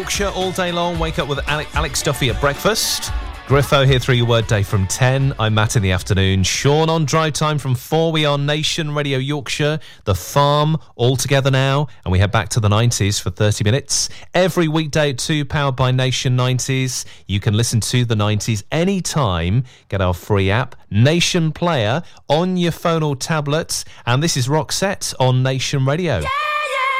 Yorkshire all day long. Wake up with Alex Duffy at breakfast. Griffo here through your word day from 10. I'm Matt in the afternoon. Sean on drive time from 4. We are Nation Radio Yorkshire, The Farm, all together now. And we head back to the 90s for 30 minutes. Every weekday at 2, powered by Nation 90s. You can listen to the 90s anytime. Get our free app, Nation Player, on your phone or tablet. And this is Roxette on Nation Radio. Yeah!